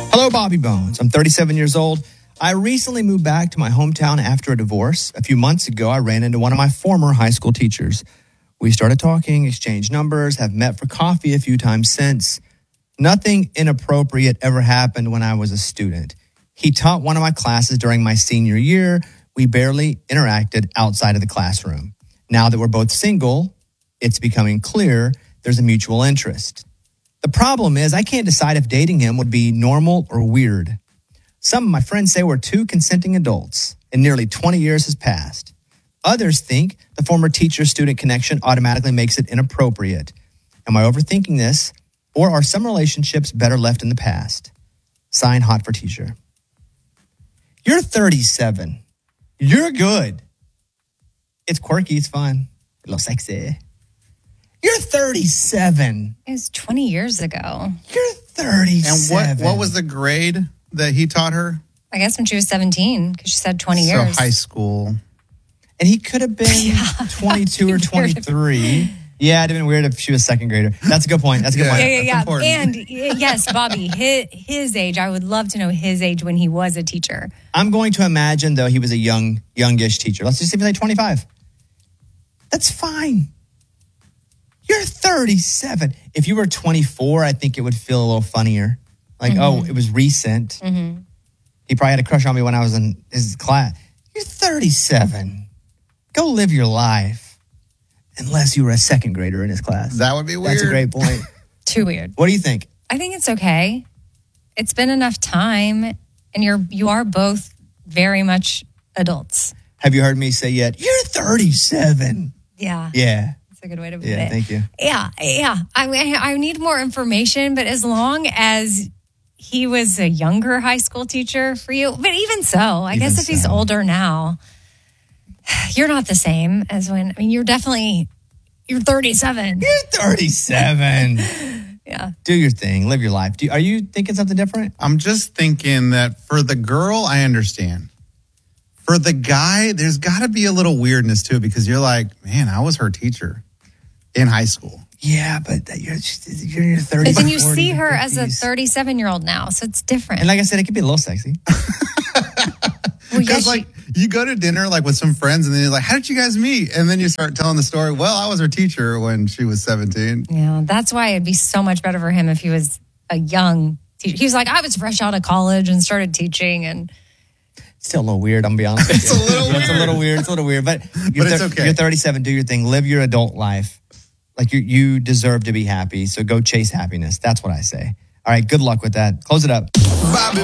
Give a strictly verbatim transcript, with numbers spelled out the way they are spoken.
Hello, Bobby Bones. I'm thirty-seven years old. I recently moved back to my hometown after a divorce. A few months ago, I ran into one of my former high school teachers. We started talking, exchanged numbers, have met for coffee a few times since. Nothing inappropriate ever happened when I was a student. He taught one of my classes during my senior year. We barely interacted outside of the classroom. Now that we're both single, it's becoming clear there's a mutual interest. The problem is I can't decide if dating him would be normal or weird. Some of my friends say we're two consenting adults, and nearly twenty years has passed. Others think the former teacher-student connection automatically makes it inappropriate. Am I overthinking this, or are some relationships better left in the past? Sign, Hot for Teacher. You're thirty-seven. You're good. It's quirky. It's fun. A little sexy. You're thirty-seven. It was twenty years ago. You're thirty-seven. And what, what was the grade that he taught her? I guess when she was seventeen, because she said twenty so years. So high school. And he could have been Yeah, twenty-two or twenty-three. Yeah, it'd have been weird if she was a second grader. That's a good point. That's a good Yeah. point. Yeah, yeah, yeah. important. And y- yes, Bobby, his, his age, I would love to know his age when he was a teacher. I'm going to imagine, though, he was a young, youngish teacher. Let's just say like twenty-five. That's fine. You're thirty-seven. If you were twenty-four, I think it would feel a little funnier. Like, mm-hmm. oh, it was recent. Mm-hmm. He probably had a crush on me when I was in his class. You're thirty-seven. Go live your life. Unless you were a second grader in his class. That would be weird. That's a great point. Too weird. What do you think? I think it's okay. It's been enough time, and you're you are both very much adults. Have you heard me say yet? You're thirty-seven. Yeah. Yeah. That's a good way to put Yeah, it. thank you. Yeah, yeah. I I need more information, but as long as he was a younger high school teacher for you, but even so, I Even guess if he's so. older now, you're not the same as when, I mean, you're definitely, you're thirty-seven. You're thirty-seven. Yeah. Do your thing. Live your life. Do you, are you thinking something different? I'm just thinking that for the girl, I understand. For the guy, there's got to be a little weirdness to it because you're like, man, I was her teacher in high school. Yeah, but that- you're, you're in your thirties. But then you forties, see and her as a fifties. thirty-seven-year-old now, so it's different. And like I said, it could be a little sexy. Well, Because yes, like you go to dinner like with some friends and then you're like, how did you guys meet? And then you start telling the story. Well, I was her teacher when she was seventeen. yeah, that's why it'd be so much better for him if he was a young teacher. He was like, I was fresh out of college and started teaching, and Still a little weird, I'm going to be honest with you. It's a little It's a little weird. It's a little weird. But, you're But it's thir- okay. You're thirty-seven. Do your thing. Live your adult life. Like you, you deserve to be happy. So go chase happiness. That's what I say. All right. Good luck with that. Close it up. Bobby